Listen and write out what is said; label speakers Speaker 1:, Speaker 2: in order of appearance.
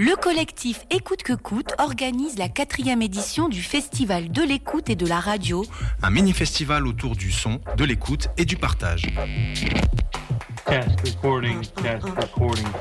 Speaker 1: Le collectif Écoute que coûte organise la 4e édition du Festival de l'écoute et de la radio.
Speaker 2: Un mini-festival autour du son, de l'écoute et du partage.
Speaker 3: Test recording, test recording.